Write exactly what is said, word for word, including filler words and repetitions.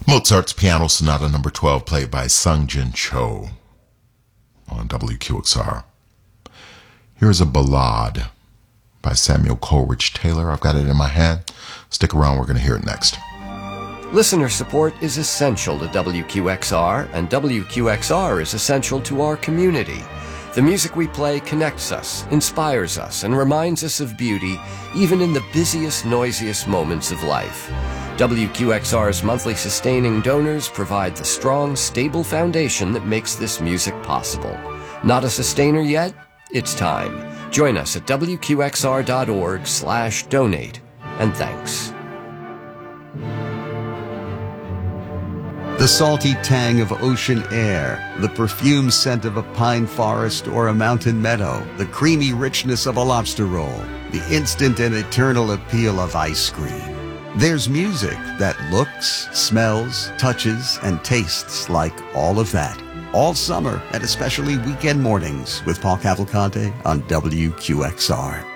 Mozart's Piano Sonata number twelve, played by Sung Jin Cho on W Q X R. Here's a ballade by Samuel Coleridge Taylor. I've got it in my hand. Stick around, we're going to hear it next. Listener support is essential to W Q X R, and W Q X R is essential to our community. The music we play connects us, inspires us, and reminds us of beauty, even in the busiest, noisiest moments of life. W Q X R's monthly sustaining donors provide the strong, stable foundation that makes this music possible. Not a sustainer yet? It's time. Join us at W Q X R dot org slash donate. And thanks. The salty tang of ocean air, the perfume scent of a pine forest or a mountain meadow, the creamy richness of a lobster roll, the instant and eternal appeal of ice cream. There's music that looks, smells, touches, and tastes like all of that. All summer and especially weekend mornings with Paul Cavalcante on W Q X R.